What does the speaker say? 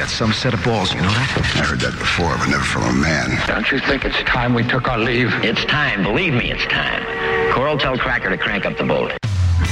got some set of balls, you know that? I heard that before, but never from a man. Don't you think it's time we took our leave? It's time. Believe me, it's time. Coral, tell Cracker to crank up the boat.